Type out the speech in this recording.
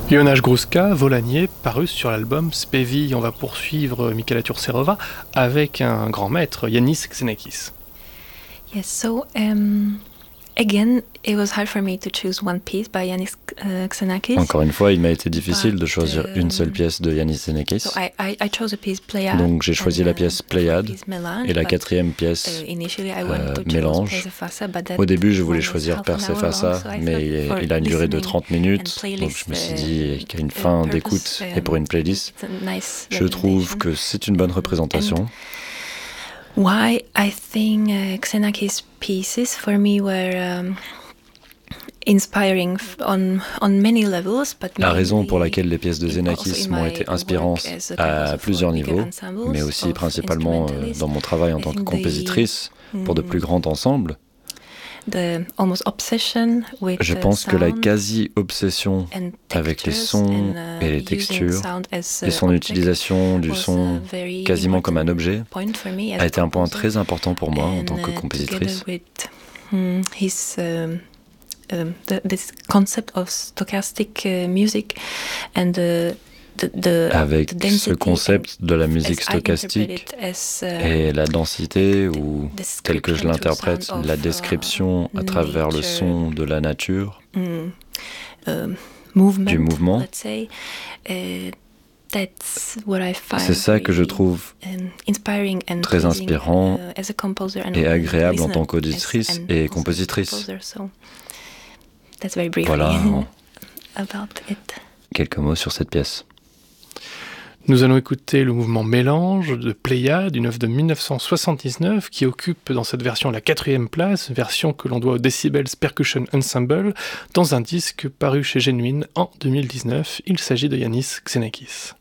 Jonas Gruska, Volanier, paru sur l'album Spevi. On va poursuivre Michaela Turcerova avec un grand maître, Yannis Xenakis. Yes, so again, it was hard for me to choose one piece by Yannis Xenakis. Encore une fois, il m'a été difficile de choisir une seule pièce de Yannis Xenakis. So I chose a piece Pléiade. Donc j'ai choisi la pièce Pléiade et la quatrième pièce Mélange. Au début, je voulais choisir Persefassa, mais il a une durée de 30 minutes, donc je me suis dit qu'à une fin d'écoute et pour une playlist, je trouve que c'est une bonne représentation. Why I think Xenakis pieces for me were inspiring on many levels, but la raison pour laquelle les pièces de Xenakis m'ont été inspirantes à plusieurs niveaux, mais aussi principalement dans mon travail en tant que compositrice pour de plus grands ensembles. Je pense que la quasi-obsession avec les sons et les textures et son utilisation du son quasiment comme un objet a été un point très important pour moi en tant que compositrice. This concept of stochastic music and avec ce concept de la musique stochastique et la densité, ou tel que je l'interprète, la description à travers le son de la nature, du mouvement. C'est ça que je trouve très inspirant et agréable en tant qu'auditrice et compositrice. Voilà quelques mots sur cette pièce. Nous allons écouter le mouvement Mélange de Pléiade, une œuvre de 1979 qui occupe dans cette version la 4e place, version que l'on doit au Decibels Percussion Ensemble, dans un disque paru chez Genuine en 2019. Il s'agit de Yannis Xenakis.